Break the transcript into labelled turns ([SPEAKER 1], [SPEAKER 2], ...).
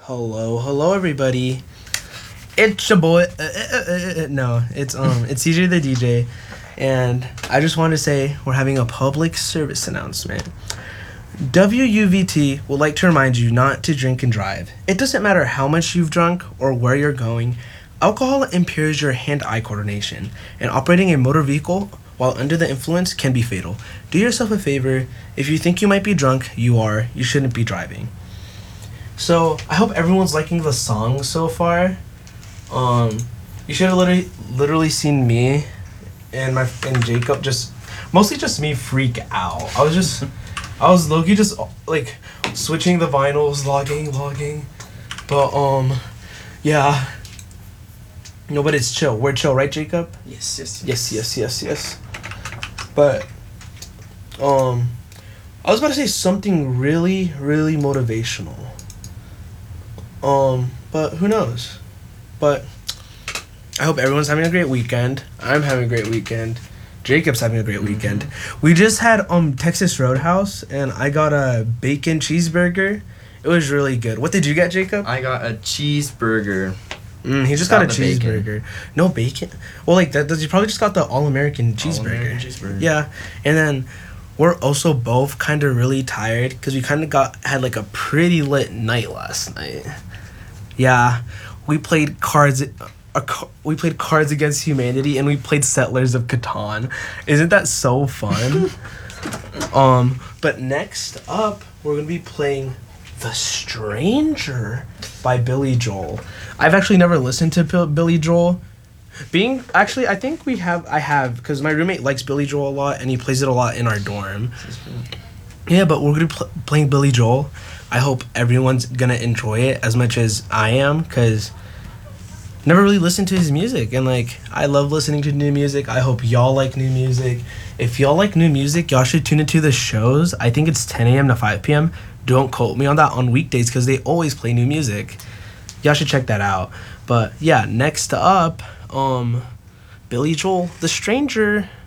[SPEAKER 1] Hello, everybody. It's your boy. No, it's CJ the DJ, and I just want to say we're having a public service announcement. WUVT would like to remind you not to drink and drive. It doesn't matter how much you've drunk or where you're going. Alcohol impairs your hand-eye coordination, and operating a motor vehicle while under the influence can be fatal. Do yourself a favor. If you think you might be drunk, you shouldn't be driving. So I hope everyone's liking the song so far. You should have literally seen me and Jacob mostly just me freak out. I was low-key just like switching the vinyls, logging. But yeah. No, but it's chill. We're chill, right, Jacob?
[SPEAKER 2] Yes.
[SPEAKER 1] But I was about to say something really, really motivational. But who knows? But I hope everyone's having a great weekend. I'm having a great weekend. Jacob's having a great weekend. We just had Texas Roadhouse, and I got a bacon cheeseburger. It was really good. What did you get, Jacob?
[SPEAKER 2] I got a cheeseburger.
[SPEAKER 1] He just got a cheeseburger. Bacon. No bacon? Well, like, you probably just got the all-American cheeseburger.
[SPEAKER 2] Cheeseburger.
[SPEAKER 1] Yeah. And then we're also both kind of really tired because we kind of had like a pretty lit night last night. Yeah. We played Cards Against Humanity, and we played Settlers of Catan. Isn't that so fun? But next up, we're going to be playing The Stranger by Billy Joel. I've actually never listened to Billy Joel. I think I have, because my roommate likes Billy Joel a lot, and he plays it a lot in our dorm. Yeah, but we're going to be playing Billy Joel. I hope everyone's going to enjoy it as much as I am, because never really listened to his music, and like I love listening to new music. I hope y'all like new music. If y'all like new music, y'all should tune into the shows. I think it's 10 a.m. to 5 p.m. Don't quote me on that on weekdays because they always play new music. Y'all should check that out. But yeah, next up, Billy Joel, The Stranger.